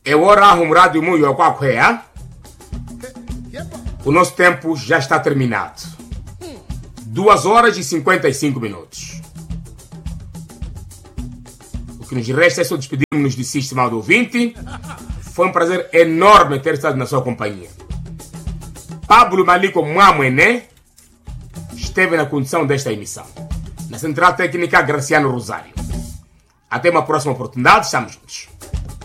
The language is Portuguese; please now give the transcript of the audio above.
É hora de muito qualquer. O nosso tempo já está terminado. 2 horas e 55 minutos. O que nos resta é só despedirmos de si, estimado ouvinte. Foi um prazer enorme ter estado na sua companhia. Pablo Maliko Mwamwene esteve na condução desta emissão. Na central técnica, Graciano Rosário. Até uma próxima oportunidade, estamos juntos.